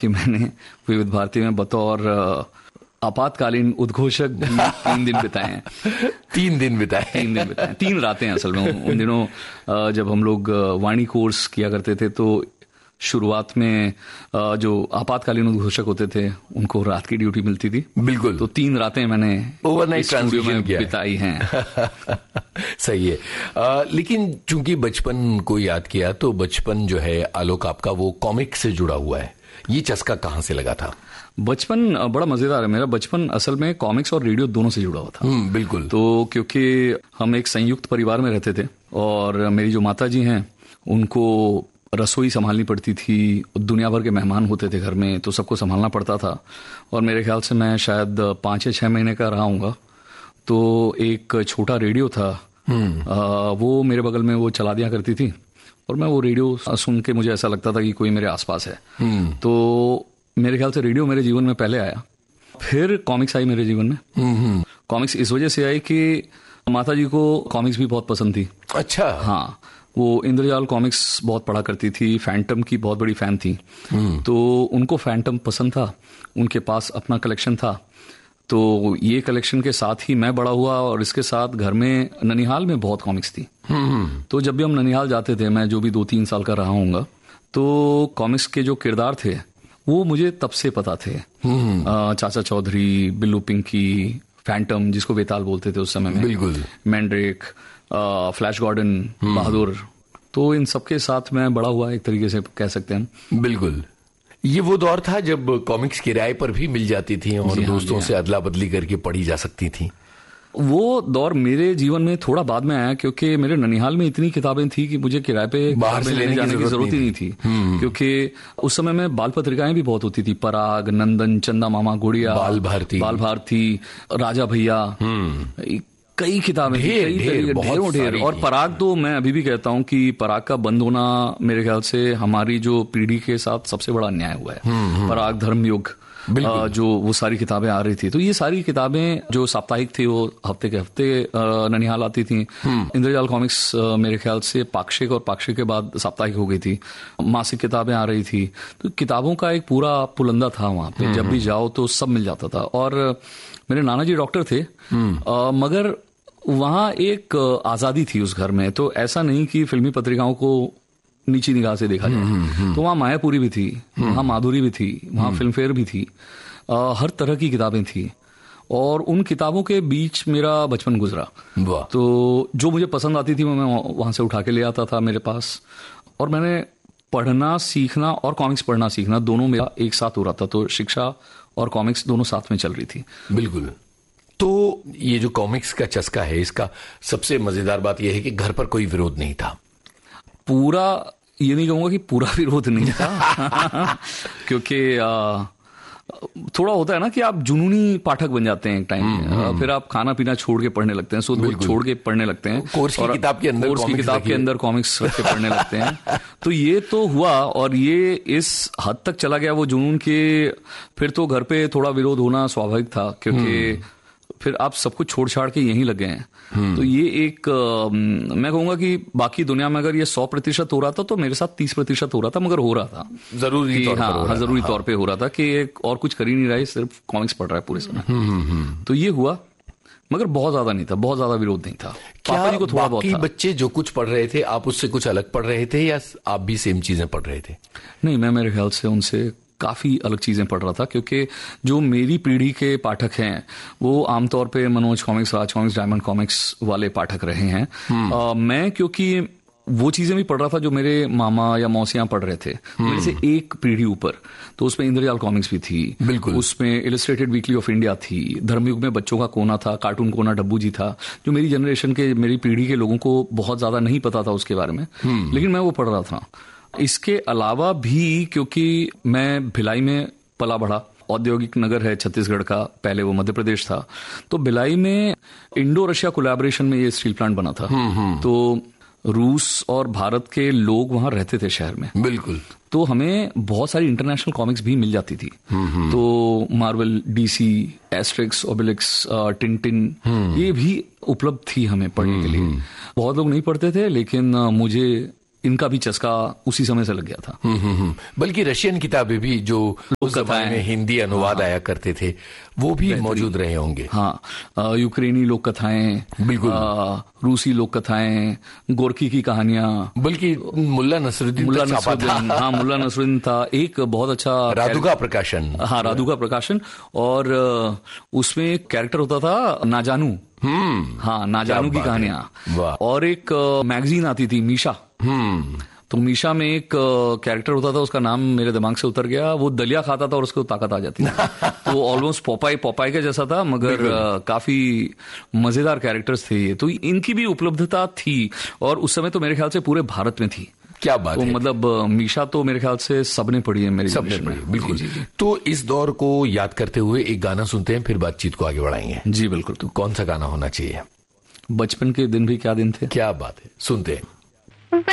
कि मैंने विविध भारती में बतौर आपातकालीन उद्घोषक 3 दिन बिताए हैं। 3 दिन बिताए? 3 दिन बिताए, 3 रातें असल में। उन दिनों जब हम लोग वाणी कोर्स किया करते थे तो शुरुआत में जो आपातकालीन उद्घोषक होते थे उनको रात की ड्यूटी मिलती थी। बिल्कुल। तो 3 रातें मैंने ओवरनाइट स्टूडियो में बिताई हैं। सही है। लेकिन चूंकि बचपन को याद किया तो बचपन जो है आलोक आपका वो कॉमिक से जुड़ा हुआ है, ये चस्का कहां से लगा था? बचपन बड़ा मजेदार है। मेरा बचपन असल में कॉमिक्स और रेडियो दोनों से जुड़ा हुआ था। बिल्कुल। तो क्योंकि हम एक संयुक्त परिवार में रहते थे और मेरी जो माता जी हैं उनको रसोई संभालनी पड़ती थी, दुनिया भर के मेहमान होते थे घर में, तो सबको संभालना पड़ता था। और मेरे ख्याल से मैं शायद 5 या 6 महीने का रहा हूँगा। तो एक छोटा रेडियो था, वो मेरे बगल में वो चला दिया करती थी और मैं वो रेडियो सुन के मुझे ऐसा लगता था कि कोई मेरे आसपास है। तो मेरे ख्याल से रेडियो मेरे जीवन में पहले आया, फिर कॉमिक्स आई मेरे जीवन में। कॉमिक्स इस वजह से आई कि माता जी को कॉमिक्स भी बहुत पसंद थी। अच्छा। हाँ, वो इंद्रजाल कॉमिक्स बहुत पढ़ा करती थी, फैंटम की बहुत बड़ी फैन थी। तो उनको फैंटम पसंद था, उनके पास अपना कलेक्शन था। तो ये कलेक्शन के साथ ही मैं बड़ा हुआ और इसके साथ घर में ननिहाल में बहुत कॉमिक्स थी। तो जब भी हम ननिहाल जाते थे, मैं जो भी 2-3 साल का रहा हूँगा, तो कॉमिक्स के जो किरदार थे वो मुझे तब से पता थे। चाचा चौधरी, बिल्लू पिंकी, फैंटम जिसको बेताल बोलते थे उस समय में, बिल्कुल, मैंड्रेक, फ्लैश गॉर्डन, बहादुर। तो इन सबके साथ मैं बड़ा हुआ, एक तरीके से कह सकते हैं। बिल्कुल। ये वो दौर था जब कॉमिक्स किराए पर भी मिल जाती थी और दोस्तों से अदला बदली करके पढ़ी जा सकती थी। वो दौर मेरे जीवन में थोड़ा बाद में आया क्योंकि मेरे ननिहाल में इतनी किताबें थी कि मुझे किराए पे बाहर से लेने जाने की जरूरत ही नहीं थी। क्योंकि उस समय में बाल पत्रिकाएं भी बहुत होती थी, पराग, नंदन, चंदा मामा, गुड़िया, बाल भारती, राजा भैया, कई किताबें, ढेर। और पराग तो मैं अभी भी कहता हूं कि पराग का बंद होना मेरे ख्याल से हमारी जो पीढ़ी के साथ सबसे बड़ा अन्याय हुआ है। पराग, धर्मयुग, जो वो सारी किताबें आ रही थी, तो ये सारी किताबें जो साप्ताहिक थी वो हफ्ते के हफ्ते ननिहाल आती थी। इंद्रजाल कॉमिक्स मेरे ख्याल से पाक्षिक और पाक्षिक के बाद साप्ताहिक हो गई थी। मासिक किताबें आ रही थी, तो किताबों का एक पूरा पुलंदा था वहां पे। जब भी जाओ तो सब मिल जाता था। और मेरे नाना जी डॉक्टर थे, मगर वहां एक आजादी थी उस घर में। तो ऐसा नहीं कि फिल्मी पत्रिकाओं को नीची निगाह से देखा जाए। तो वहां मायापुरी भी थी, वहां माधुरी भी थी, वहां फिल्म फेयर भी थी, हर तरह की किताबें थी। और उन किताबों के बीच मेरा बचपन गुजरा। तो जो मुझे पसंद आती थी मैं वहां से उठा के ले आता था मेरे पास। और मैंने पढ़ना सीखना और कॉमिक्स पढ़ना सीखना दोनों मेरा एक साथ हो रहा था। तो शिक्षा और कॉमिक्स दोनों साथ में चल रही थी। बिल्कुल। तो ये जो कॉमिक्स का चस्का है, इसका सबसे मजेदार बात यह है कि घर पर कोई विरोध नहीं था। पूरा ये नहीं कहूंगा कि पूरा विरोध नहीं था क्योंकि थोड़ा होता है ना कि आप जुनूनी पाठक बन जाते हैं एक टाइम, फिर आप खाना पीना छोड़ के पढ़ने लगते हैं, छोड़ के पढ़ने लगते हैं, कोर्स की किताब के अंदर कॉमिक्स रख के पढ़ने लगते हैं। तो ये तो हुआ और ये इस हद तक चला गया वो जुनून के, फिर तो घर पे थोड़ा विरोध होना स्वाभाविक था क्योंकि फिर आप सब कुछ छोड़ छाड़ के यहीं लग गए हैं। तो ये एक मैं कहूंगा कि बाकी दुनिया में अगर ये 100% हो रहा था तो मेरे साथ 30% हो रहा था, मगर हो रहा था जरूरी तौर पे हो रहा था कि और कुछ कर ही नहीं रहा है, सिर्फ कॉमिक्स पढ़ रहा है पूरे समय। तो ये हुआ, मगर बहुत ज्यादा नहीं था, बहुत ज्यादा विरोध नहीं था। पापा जी को थोड़ा बहुत था। बच्चे जो कुछ पढ़ रहे थे आप उससे कुछ अलग पढ़ रहे थे या आप भी सेम चीजें पढ़ रहे थे? नहीं, मैं मेरे ख्याल से उनसे काफी अलग चीजें पढ़ रहा था क्योंकि जो मेरी पीढ़ी के पाठक हैं वो आमतौर पे मनोज कॉमिक्स, राज कॉमिक्स, डायमंड कॉमिक्स वाले पाठक रहे हैं। मैं क्योंकि वो चीजें भी पढ़ रहा था जो मेरे मामा या मौसियां पढ़ रहे थे, मेरे से एक पीढ़ी ऊपर, तो उसमें इंद्रजाल कॉमिक्स भी थी, बिल्कुल, उसमें इलस्ट्रेटेड वीकली ऑफ इंडिया थी, धर्मयुग में बच्चों का कोना था, कार्टून कोना डब्बू जी था, जो मेरी जनरेशन के, मेरी पीढ़ी के लोगों को बहुत ज्यादा नहीं पता था उसके बारे में, लेकिन मैं वो पढ़ रहा था। इसके अलावा भी क्योंकि मैं भिलाई में पला बढ़ा, औद्योगिक नगर है छत्तीसगढ़ का, पहले वो मध्य प्रदेश था, तो भिलाई में इंडो रशिया कोलैबोरेशन में ये स्टील प्लांट बना था। तो रूस और भारत के लोग वहां रहते थे शहर में, बिल्कुल। तो हमें बहुत सारी इंटरनेशनल कॉमिक्स भी मिल जाती थी। तो मार्वल, डीसी, एस्ट्रिक्स, ओबेलिक्स, टिंटिन, ये भी उपलब्ध थी हमें पढ़ने के लिए। बहुत लोग नहीं पढ़ते थे, लेकिन मुझे इनका भी चस्का उसी समय से लग गया था। बल्कि रशियन किताबें भी जो उस जमाने में हिंदी अनुवाद आया करते थे वो भी मौजूद रहे होंगे। हाँ, यूक्रेनी लोक कथाएं, बिल्कुल, रूसी लोक कथाएं, गोरकी की कहानियां, बल्कि मुल्ला नसरुद्दीन हाँ, मुल्ला नसरुद्दीन था। एक बहुत अच्छा राधुका प्रकाशन, हाँ, राधुका प्रकाशन, और उसमें एक कैरेक्टर होता था नाजानू। हाँ, नाजानू की कहानियां। और एक मैगजीन आती थी मीशा। तो मीशा में एक कैरेक्टर होता था, उसका नाम मेरे दिमाग से उतर गया। वो दलिया खाता था और उसको ताकत आ जाती थी। तो ऑलमोस्ट पोपाई के जैसा था, मगर काफी मजेदार कैरेक्टर्स थे ये। तो इनकी भी उपलब्धता थी और उस समय तो मेरे ख्याल से पूरे भारत में थी। क्या बात है। मतलब मीशा तो मेरे ख्याल से सबने पढ़ी है, मेरी सबने पढ़ी, बिल्कुल। जी। तो इस दौर को याद करते हुए एक गाना सुनते हैं, फिर बातचीत को आगे बढ़ाएंगे। जी बिल्कुल। तो कौन सा गाना होना चाहिए? बचपन के दिन भी क्या दिन थे। क्या बात है, सुनते हैं।